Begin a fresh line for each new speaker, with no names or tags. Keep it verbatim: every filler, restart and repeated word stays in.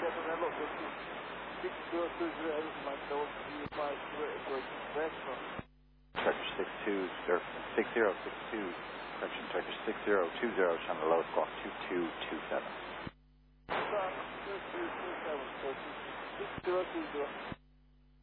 Turkish six two, or six zero six two, correction, Turkish six zero two zero, channel low squawk two two two seven.
two two two seven, six zero two zero.